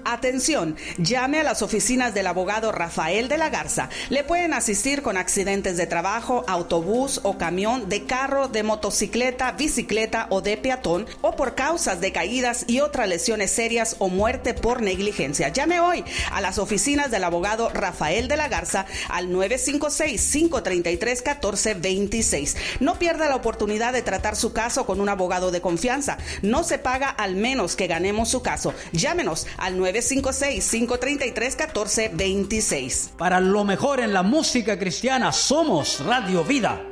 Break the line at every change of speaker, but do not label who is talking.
Atención, llame a las oficinas del abogado Rafael de la Garza. Le pueden asistir con accidentes de trabajo, autobús o camión, de carro, de motocicleta, bicicleta o de peatón, o por causas de caídas y otras lesiones serias o muerte por negligencia. Llame hoy a las oficinas del abogado Rafael de la Garza al 956-533-1426. No pierda la oportunidad de tratar su caso con un abogado de confianza. No se paga al menos que ganemos su caso. Llámenos al 956-533-1426.
Para lo mejor en la música cristiana, somos Radio Vida.